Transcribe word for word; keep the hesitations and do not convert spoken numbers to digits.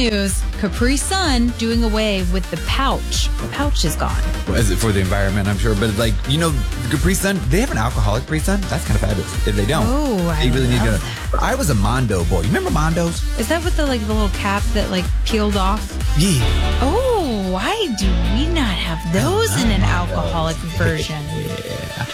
news. Capri Sun doing away with the pouch. The pouch is gone. Well, is it for the environment, I'm sure. But like, you know, Capri Sun, they have an alcoholic Capri Sun. That's kind of fabulous. If they don't, Oh, I they really need to. love I was a Mondo boy. You remember Mondos? Is that with the like the little cap that like peeled off? Yeah. Oh, why do we not have those in an alcoholic version? Yeah.